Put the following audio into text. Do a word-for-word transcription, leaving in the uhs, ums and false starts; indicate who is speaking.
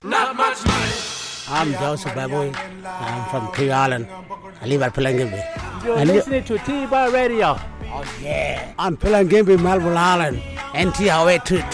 Speaker 1: Not much money.
Speaker 2: I'm Joseph Baboy. I'm from King Island. I live at Pelangimbi.
Speaker 3: You're
Speaker 2: And
Speaker 3: listening to T-Bar Radio.
Speaker 2: Oh, yeah. I'm Pelangimbi, Melbourne Island. N T R A two.